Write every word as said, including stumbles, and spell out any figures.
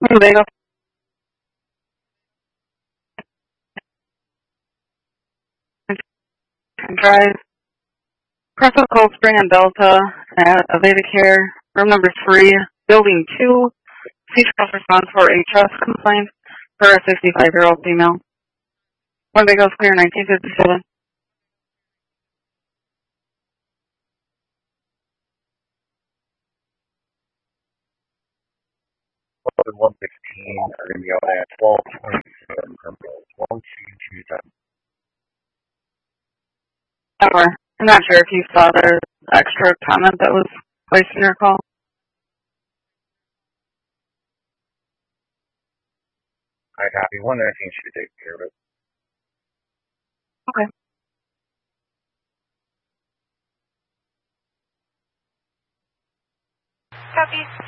They go Drive, Crystal Cold Spring and Delta at Aveda Care, room number three, building two, C-Trust response for a trust complaint for a sixty-five-year-old female. Winnebago's clear, nineteen fifty-seven. one sixteen, are going to be out at twelve twenty-seven, one two two seven. However, I'm not sure if you saw the extra comment that was placed in your call. I copy. one nineteen should take care of it. Okay. Copy.